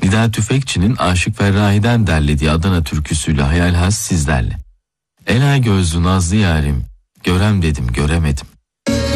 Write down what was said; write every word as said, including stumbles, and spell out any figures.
Nida Tüfekçi'nin Aşık Ferrahi'den derlediği Adana türküsüyle Hayal Has sizlerle. Ela gözlü nazlı yarim, görem dedim göremedim.